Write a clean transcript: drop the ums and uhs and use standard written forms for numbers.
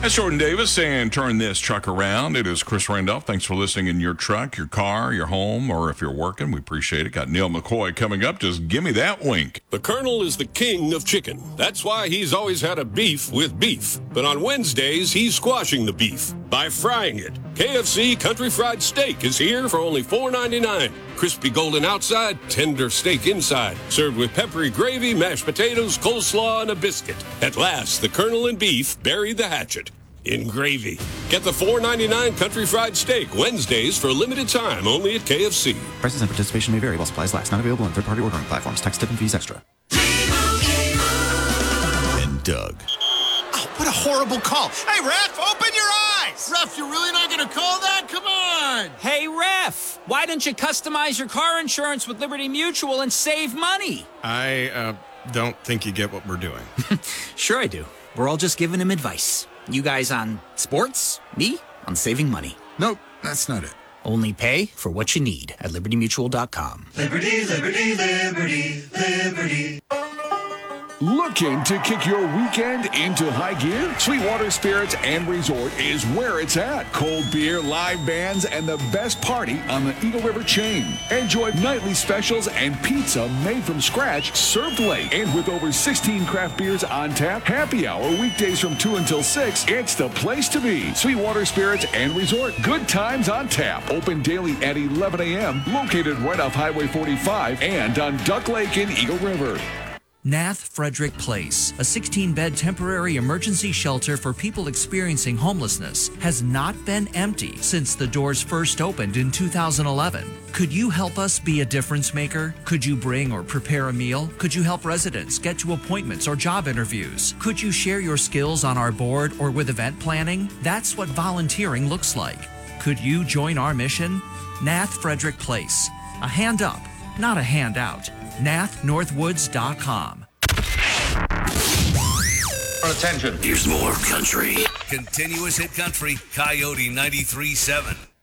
That's Jordan Davis saying, turn this truck around. It is Chris Randolph. Thanks for listening in your truck, your car, your home, or if you're working. We appreciate it. Got Neil McCoy coming up. Just give me that wink. The Colonel is the king of chicken. That's why he's always had a beef with beef. But on Wednesdays, he's squashing the beef by frying it. KFC Country Fried Steak is here for only $4.99. Crispy golden outside, tender steak inside. Served with peppery gravy, mashed potatoes, coleslaw, and a biscuit. At last, the Colonel and beef buried the hatchet in gravy. Get the $4.99 Country Fried Steak Wednesdays for a limited time only at KFC. Prices and participation may vary while supplies last. Not available on third-party ordering platforms. Tax, tip, and fees extra. And Doug. Oh, what a horrible call. Hey, ref, open your eyes. Ref, you're really not going to call that? Come on. Hey, ref, why don't you customize your car insurance with Liberty Mutual and save money? I don't think you get what we're doing. Sure I do. We're all just giving him advice. You guys on sports, me on saving money. Nope, that's not it. Only pay for what you need at libertymutual.com. Liberty, liberty, liberty, liberty. Looking to kick your weekend into high gear? Sweetwater Spirits and Resort is where it's at. Cold beer, live bands, and the best party on the Eagle River chain. Enjoy nightly specials and pizza made from scratch, served late. And with over 16 craft beers on tap, happy hour weekdays from 2 until 6. It's the place to be. Sweetwater Spirits and Resort. Good times on tap. Open daily at 11 a.m. Located right off Highway 45 and on Duck Lake in Eagle River. Nath Frederick Place, a 16-bed temporary emergency shelter for people experiencing homelessness, has not been empty since the doors first opened in 2011. Could you help us be a difference maker? Could you bring or prepare a meal? Could you help residents get to appointments or job interviews? Could you share your skills on our board or with event planning? That's what volunteering looks like. Could you join our mission? Nath Frederick Place. A hand up, not a handout. NathNorthwoods.com. Attention. Here's more country. Continuous hit country, Coyote 93.7.